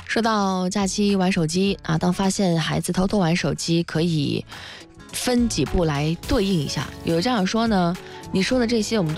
说到假期玩手机啊，当发现孩子偷偷玩手机，可以分几步来对应一下。有这样说呢，你说的这些我们都